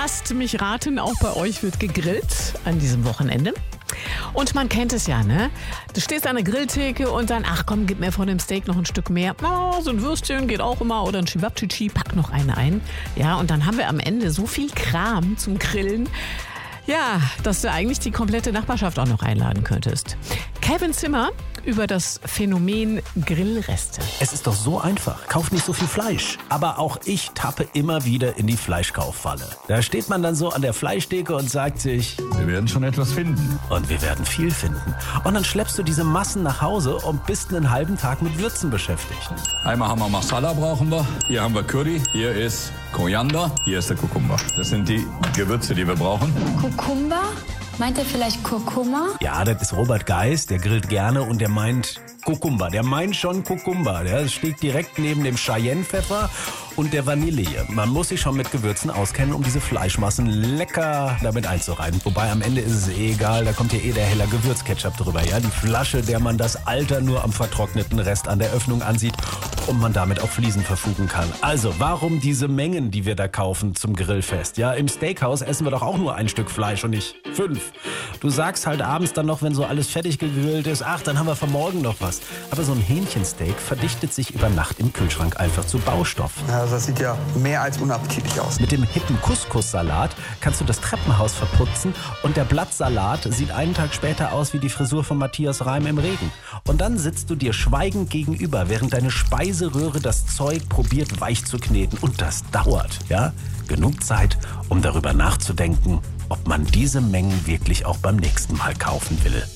Lasst mich raten, auch bei euch wird gegrillt an diesem Wochenende. Und man kennt es ja, ne? Du stehst an der Grilltheke und dann, ach komm, gib mir von dem Steak noch ein Stück mehr. Oh, so ein Würstchen geht auch immer oder ein Chibabchichi, pack noch eine ein. Ja, und dann haben wir am Ende so viel Kram zum Grillen, ja, dass du eigentlich die komplette Nachbarschaft auch noch einladen könntest. Kevin Zimmer über das Phänomen Grillreste. Es ist doch so einfach. Kauf nicht so viel Fleisch. Aber auch ich tappe immer wieder in die Fleischkauffalle. Da steht man dann so an der Fleischtheke und sagt sich, wir werden schon etwas finden. Und wir werden viel finden. Und dann schleppst du diese Massen nach Hause und bist einen halben Tag mit Würzen beschäftigt. Einmal haben wir Masala brauchen wir. Hier haben wir Curry. Hier ist Koriander. Hier ist der Kurkuma. Das sind die Gewürze, die wir brauchen. Kurkuma? Meint er vielleicht Kurkuma? Ja, das ist Robert Geis, der grillt gerne und der meint Kurkuma. Der meint schon Kurkuma. Der steht direkt neben dem Cayennepfeffer und der Vanille. Man muss sich schon mit Gewürzen auskennen, um diese Fleischmassen lecker damit einzureiben. Wobei am Ende ist es egal, da kommt ja der heller Gewürzketchup drüber. Ja, die Flasche, der man das Alter nur am vertrockneten Rest an der Öffnung ansieht und man damit auf Fliesen verfugen kann. Also, warum diese Mengen, die wir da kaufen zum Grillfest? Ja, im Steakhouse essen wir doch auch nur ein Stück Fleisch und nicht 5. Du sagst halt abends dann noch, wenn so alles fertig gegrillt ist, ach, dann haben wir für morgen noch was. Aber so ein Hähnchensteak verdichtet sich über Nacht im Kühlschrank einfach zu Baustoff. Ja, das sieht ja mehr als unappetitlich aus. Mit dem hippen Couscous-Salat kannst du das Treppenhaus verputzen und der Blattsalat sieht einen Tag später aus wie die Frisur von Matthias Reim im Regen. Und dann sitzt du dir schweigend gegenüber, während deine Speiseröhre das Zeug probiert weich zu kneten. Und das dauert, ja? Genug Zeit, um darüber nachzudenken, ob man diese Mengen wirklich auch beim nächsten Mal kaufen will.